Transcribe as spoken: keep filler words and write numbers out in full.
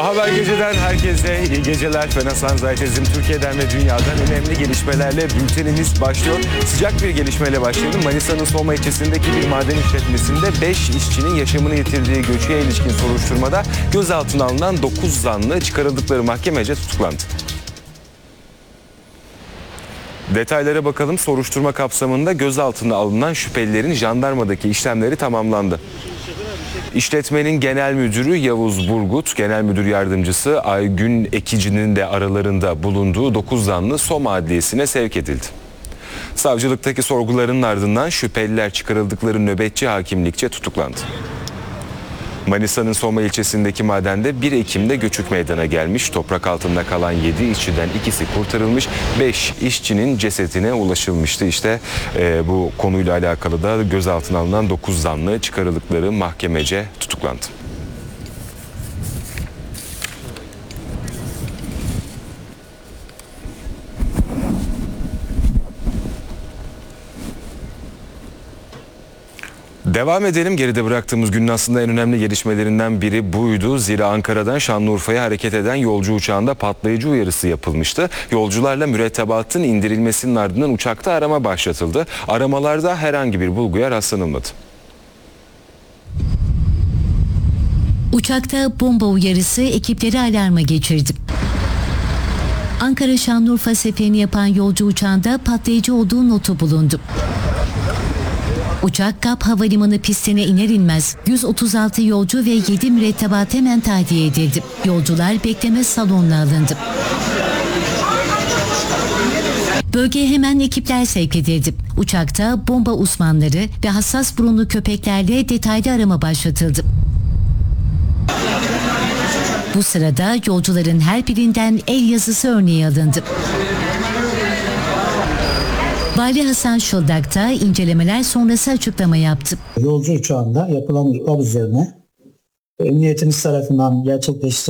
Haber Gece'den herkese iyi geceler. Ben Hasan Zaytezim. Türkiye'den ve dünyadan önemli gelişmelerle bültenimiz başlıyor. Sıcak bir gelişmeyle başlayalım. Manisa'nın Soma ilçesindeki bir maden işletmesinde beş işçinin yaşamını yitirdiği göçüye ilişkin soruşturmada gözaltına alınan dokuz zanlı çıkarıldıkları mahkemece tutuklandı. Detaylara bakalım. Soruşturma kapsamında gözaltına alınan şüphelilerin jandarmadaki işlemleri tamamlandı. İşletmenin genel müdürü Yavuz Burgut, genel müdür yardımcısı Aygün Ekici'nin de aralarında bulunduğu dokuz zanlı Soma Adliyesi'ne sevk edildi. Savcılıktaki sorguların ardından şüpheliler çıkarıldıkları nöbetçi hakimlikçe tutuklandı. Manisa'nın Soma ilçesindeki madende bir Ekim'de göçük meydana gelmiş. Toprak altında kalan yedi işçiden ikisi kurtarılmış. beş işçinin cesedine ulaşılmıştı. İşte e, bu konuyla alakalı da gözaltına alınan dokuz zanlı çıkarıldıkları mahkemece tutuklandı. Devam edelim. Geride bıraktığımız günün aslında en önemli gelişmelerinden biri buydu. Zira Ankara'dan Şanlıurfa'ya hareket eden yolcu uçağında patlayıcı uyarısı yapılmıştı. Yolcularla mürettebatın indirilmesinin ardından uçakta arama başlatıldı. Aramalarda herhangi bir bulguya rastlanılmadı. Uçakta bomba uyarısı ekipleri alarma geçirdi. Ankara-Şanlıurfa seferini yapan yolcu uçağında patlayıcı olduğu notu bulundu. Uçak Gap Havalimanı pistine iner inmez yüz otuz altı yolcu ve yedi mürettebat hemen tahliye edildi. Yolcular bekleme salonuna alındı. Bölgeye hemen ekipler sevk edildi. Uçakta bomba uzmanları ve hassas burunlu köpeklerle detaylı arama başlatıldı. Bu sırada yolcuların her birinden el yazısı örneği alındı. Vali Hasan Şıldak da incelemeler sonrası açıklama yaptı. Yolcu uçağında yapılan ihbar üzerine emniyetimiz tarafından gerçekleştirilen